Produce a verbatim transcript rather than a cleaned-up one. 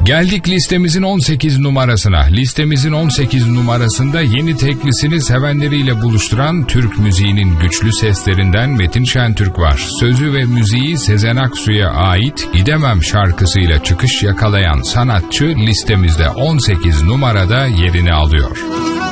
Geldik listemizin on sekiz numarasına. Listemizin on sekiz numarasında yeni teklisini sevenleriyle buluşturan Türk müziğinin güçlü seslerinden Metin Şentürk var. Sözü ve müziği Sezen Aksu'ya ait Gidemem şarkısıyla çıkış yakalayan sanatçı listemizde on sekiz numarada yerini alıyor.